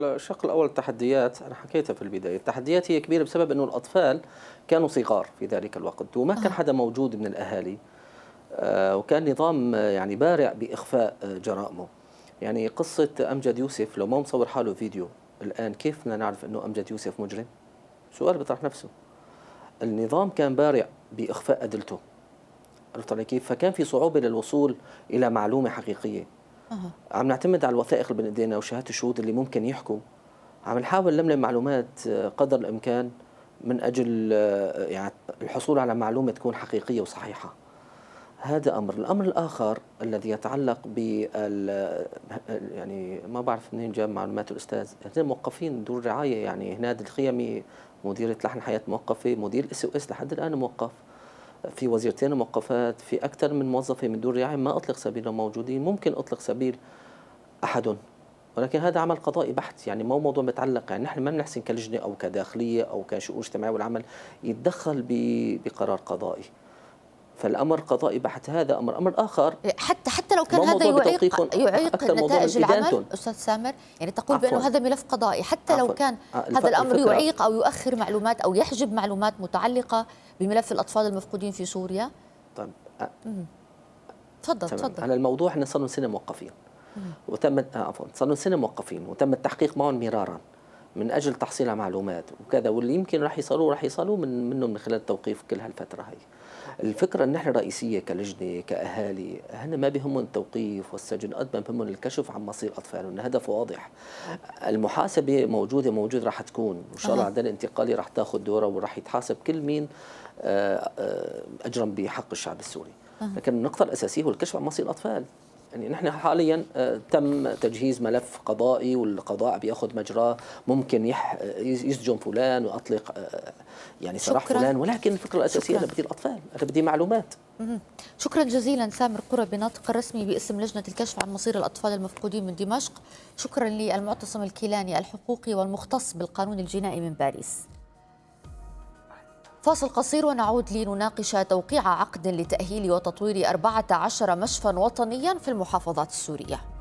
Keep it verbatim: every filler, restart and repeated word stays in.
الشق الأول التحديات أنا حكيتها في البداية. التحديات هي كبيرة بسبب أنه الأطفال كانوا صغار في ذلك الوقت وما كان حدا موجود من الأهالي. آه، وكان نظام آه، يعني بارع بإخفاء آه، جرائمه. يعني قصة أمجد يوسف لو ما مصور حاله فيديو الآن كيف بدنا نعرف أنه أمجد يوسف مجرم؟ سؤال بيطرح نفسه. النظام كان بارع بإخفاء أدلته. عرفت علي كيف؟ فكان في صعوبة للوصول إلى معلومة حقيقية. أه. عم نعتمد على الوثائق اللي بين ايدينا وشهادة الشهود اللي ممكن يحكوا. عم نحاول نلملم معلومات قدر الامكان من اجل يعني الحصول على معلومه تكون حقيقيه وصحيحه. هذا امر، الامر الاخر الذي يتعلق بال يعني ما بعرف منين جاب معلومات الاستاذ، هذول موقفين دور رعايه، يعني هناد الخيمي مديرة لحن حياة موقفة، مدير اس او اس لحد الان موقف، في وزيرتين موقفات، في اكثر من موظفه من دور رعايه ما اطلق سبيلهم موجودين، ممكن اطلق سبيل احدهم، ولكن هذا عمل قضائي بحت، يعني مو موضوع متعلق، يعني نحن ما بنحسن كلجنه او كداخليه او كشؤون اجتماعيه والعمل يتدخل بقرار قضائي. فالامر قضائي بحت. هذا امر، امر اخر حتى حتى لو كان هذا يعيق يعيق نتائج العمل استاذ سامر، يعني تقول عفواً. بانه هذا ملف قضائي حتى عفواً. لو كان هذا الامر يعيق او يؤخر معلومات او يحجب معلومات متعلقه بملف الاطفال المفقودين في سوريا. طيب تفضل تفضل. على الموضوع احنا صار لنا سنه موقفين وتم آه عفوا صار لنا سنه موقفين وتم التحقيق معهم مرارا من اجل تحصيل على معلومات وكذا، واللي يمكن راح يصلوا راح يصلوا من منهم من خلال التوقيف كل هالفتره هي. الفكره ان احنا رئيسيه كلجنه كاهالي هن ما بهمهم التوقيف والسجن قد ما بهمهم الكشف عن مصير اطفالهم، هدف واضح. المحاسبه موجوده موجود راح تكون ان شاء الله، العداله الانتقالي راح تاخذ دورها وراح يتحاسب كل مين اجرم بحق الشعب السوري. لكن النقطه الاساسيه هو الكشف عن مصير الاطفال. يعني نحن حاليا تم تجهيز ملف قضائي والقضاء بياخذ مجراه، ممكن يح يسجن فلان ويطلق يعني سراح فلان، ولكن الفكره الاساسيه انا بدي الاطفال، انا بدي معلومات. شكرا جزيلا سامر قربي، ناطق الرسمي باسم لجنه الكشف عن مصير الاطفال المفقودين من دمشق. شكرا للمعتصم الكيلاني الحقوقي والمختص بالقانون الجنائي من باريس. فاصل قصير ونعود لنناقش توقيع عقد لتأهيل وتطوير أربعة عشر مشفى وطنيا في المحافظات السورية.